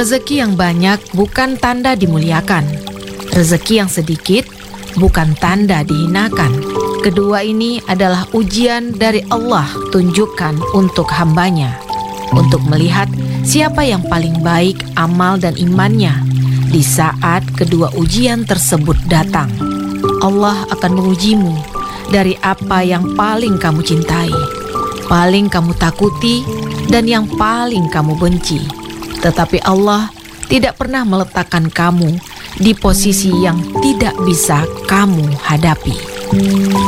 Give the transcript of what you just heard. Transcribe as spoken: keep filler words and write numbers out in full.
Rezeki yang banyak bukan tanda dimuliakan. Rezeki yang sedikit bukan tanda dihinakan. Kedua ini adalah ujian dari Allah tunjukkan untuk hambanya, untuk melihat siapa yang paling baik amal dan imannya. Di saat kedua ujian tersebut datang, Allah akan mengujimu dari apa yang paling kamu cintai, paling kamu takuti, dan yang paling kamu benci. Tetapi Allah tidak pernah meletakkan kamu di posisi yang tidak bisa kamu hadapi.